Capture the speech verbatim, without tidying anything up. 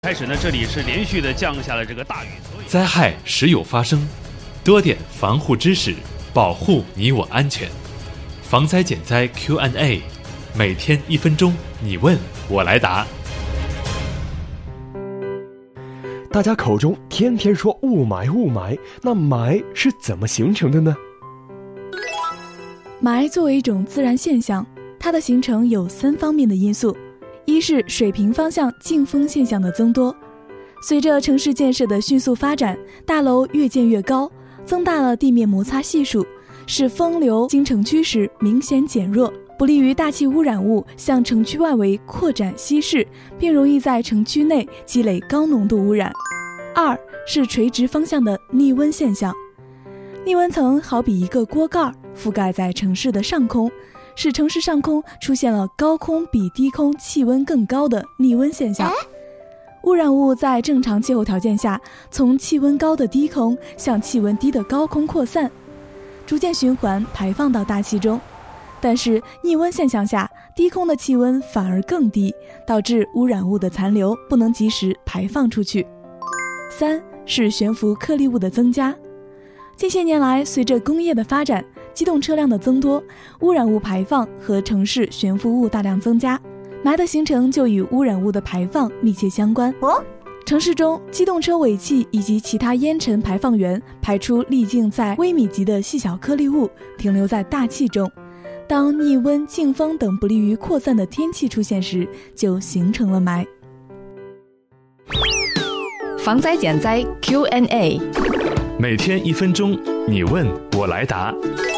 开始呢，这里是连续的降下了这个大雨，所以灾害时有发生，多点防护知识，保护你我安全。防灾减灾 Q and A， 每天一分钟，你问我来答。 大家口中天天说雾霾雾霾，那霾是怎么形成的呢？ 霾作为一种自然现象，它的形成有三方面的因素。一是水平方向进风现象的增多，随着城市建设的迅速发展，大楼越建越高，增大了地面摩擦系数，使风流经城区时明显减弱，不利于大气污染物向城区外围扩展稀释，并容易在城区内积累高浓度污染。二是垂直方向的逆温现象，逆温层好比一个锅盖，覆盖在城市的上空，使城市上空出现了高空比低空气温更高的逆温现象。污染物在正常气候条件下，从气温高的低空向气温低的高空扩散，逐渐循环排放到大气中。但是逆温现象下，低空的气温反而更低，导致污染物的残留不能及时排放出去。三是悬浮颗粒物的增加。近些年来，随着工业的发展，机动车辆的增多，污染物排放和城市悬浮物大量增加，霾的形成就与污染物的排放密切相关。哦，城市中机动车尾气以及其他烟尘排放源排出粒径在微米级的细小颗粒物，停留在大气中。当逆温、劲风等不利于扩散的天气出现时，就形成了霾。 防灾减灾 Q and A， 每天一分钟，你问我来答。